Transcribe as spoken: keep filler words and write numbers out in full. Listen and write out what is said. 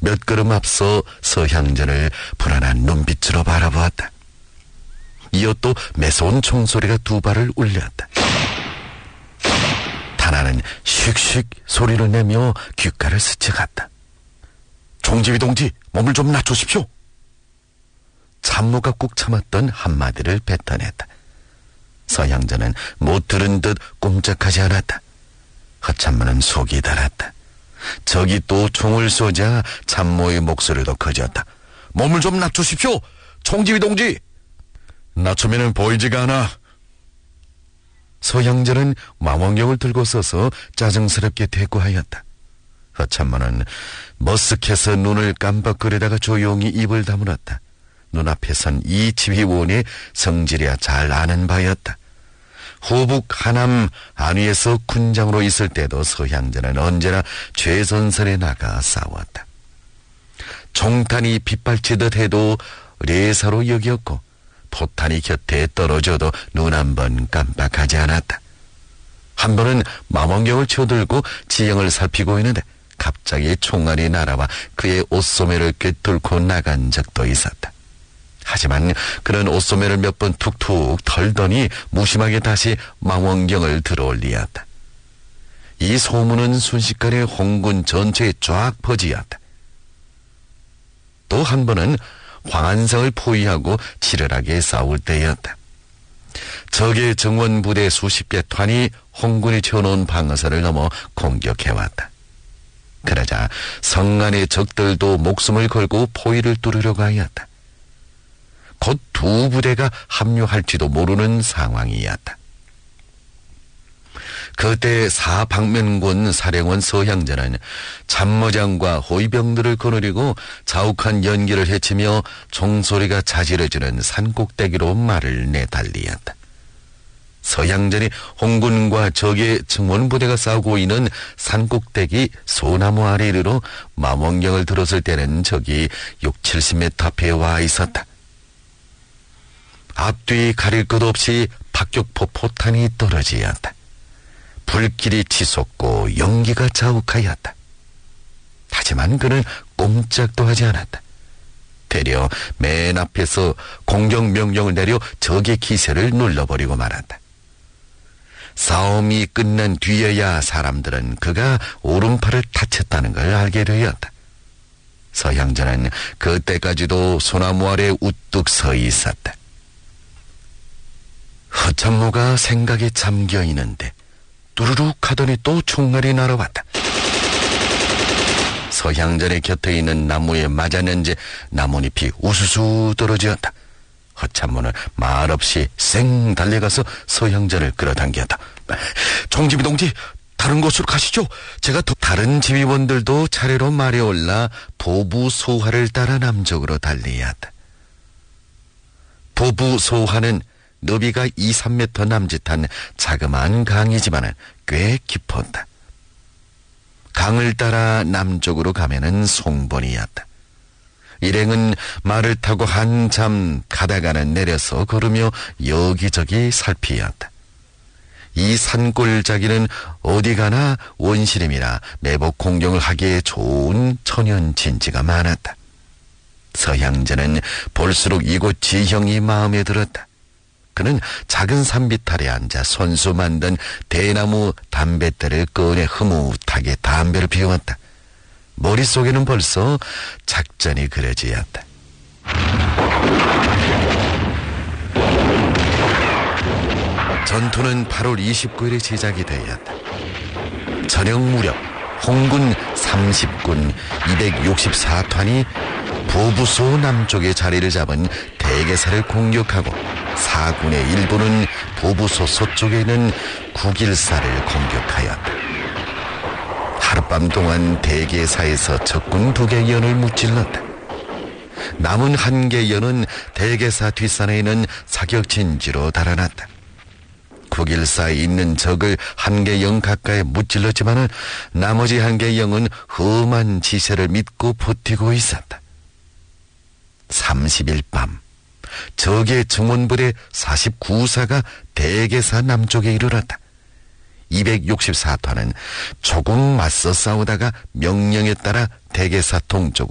몇 걸음 앞서 서향전을 불안한 눈빛으로 바라보았다. 이어 또 매서운 총소리가 두 발을 울렸다. 다나는 슉슉 소리를 내며 귓가를 스쳐갔다. 종지위 동지, 몸을 좀 낮추십시오. 참모가 꾹 참았던 한마디를 뱉어냈다. 서향전은 못 들은 듯 꼼짝하지 않았다. 허참무는 속이 달았다. 저기 또 총을 쏘자 참모의 목소리도 커졌다. 몸을 좀 낮추십시오, 총지휘 동지. 낮추면은 보이지가 않아. 서향전은 망원경을 들고 서서 짜증스럽게 대꾸하였다. 허참무는 머쓱해서 눈을 깜빡거리다가 조용히 입을 다물었다. 눈앞에선 이 지휘원의 성질이야 잘 아는 바였다. 후북 하남 안위에서 군장으로 있을 때도 서향전은 언제나 최선선에 나가 싸웠다. 총탄이 빗발치듯 해도 레사로 여겼고 포탄이 곁에 떨어져도 눈 한 번 깜빡하지 않았다. 한 번은 망원경을 쳐들고 지형을 살피고 있는데 갑자기 총알이 날아와 그의 옷소매를 꿰뚫고 나간 적도 있었다. 하지만 그런 옷소매를 몇 번 툭툭 털더니 무심하게 다시 망원경을 들어올리었다. 이 소문은 순식간에 홍군 전체에 쫙 퍼지었다. 또 한 번은 황한성을 포위하고 치열하게 싸울 때였다. 적의 정원부대 수십 개 탄이 홍군이 쳐놓은 방어선을 넘어 공격해왔다. 그러자 성안의 적들도 목숨을 걸고 포위를 뚫으려고 하였다. 곧 두 부대가 합류할지도 모르는 상황이었다. 그때 사방면군 사령원 서향전은 참모장과 호위병들을 거느리고 자욱한 연기를 헤치며 총소리가 자지러지는 산꼭대기로 말을 내달리었다. 서향전이 홍군과 적의 증원부대가 싸우고 있는 산꼭대기 소나무 아래 이르러 망원경을 들었을 때는 적이 육칠십 미터 앞에 와 있었다. 앞뒤 가릴 것 없이 박격포 포탄이 떨어지었다. 불길이 치솟고 연기가 자욱하였다. 하지만 그는 꼼짝도 하지 않았다. 되려 맨 앞에서 공격명령을 내려 적의 기세를 눌러버리고 말았다. 싸움이 끝난 뒤에야 사람들은 그가 오른팔을 다쳤다는 걸 알게 되었다. 서향전은 그때까지도 소나무 아래 우뚝 서 있었다. 허참모가 생각에 잠겨 있는데 뚜루룩 하더니 또 총알이 날아왔다. 서향전의 곁에 있는 나무에 맞았는지 나뭇잎이 우수수 떨어지었다. 허참모는 말없이 쌩 달려가서 서향전을 끌어당겼다. 총지휘 동지, 다른 곳으로 가시죠. 제가 더... 다른 지휘원들도 차례로 말에 올라 보부 소화를 따라 남쪽으로 달리었다. 보부 소화는 너비가 이, 삼 미터 남짓한 자그마한 강이지만은 꽤 깊었다. 강을 따라 남쪽으로 가면은 송본이었다. 일행은 말을 타고 한참 가다가는 내려서 걸으며 여기저기 살피었다. 이 산골짜기는 어디 가나 원시림이라 매복 공경을 하기에 좋은 천연 진지가 많았다. 서향전은 볼수록 이곳 지형이 마음에 들었다. 그는 작은 산비탈에 앉아 손수 만든 대나무 담뱃대를 꺼내 흐뭇하게 담배를 피웠다. 머릿속에는 벌써 작전이 그려지었다. 전투는 팔월 이십구일에 시작이 되었다. 저녁 무렵 홍군 삼십군 이백육십사 탄이 보부소 남쪽에 자리를 잡은 대개사를 공격하고 사군의 일부는 보부소 서쪽에 있는 국일사를 공격하였다. 하룻밤 동안 대개사에서 적군 두 개 연을 무찔렀다. 남은 한 개 연은 대개사 뒷산에 있는 사격진지로 달아났다. 국일사에 있는 적을 한 개 영 가까이 무찔렀지만은 나머지 한 개 영은 험한 지세를 믿고 버티고 있었다. 삼십일 밤 적의 정원부대 사십구사가 대개사 남쪽에 이르렀다. 이백육십사 탄은 조금 맞서 싸우다가 명령에 따라 대개사 동쪽으로